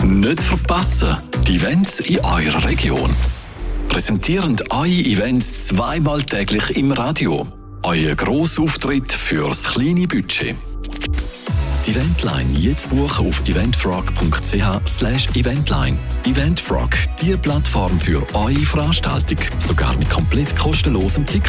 Nicht verpassen, die Events in eurer Region. Präsentierend eure Events zweimal täglich im Radio. Euer Grossauftritt fürs kleine Budget. Die Eventline jetzt buchen auf eventfrog.ch/eventline. Eventfrog, die Plattform für eure Veranstaltung. Sogar mit komplett kostenlosem Ticket.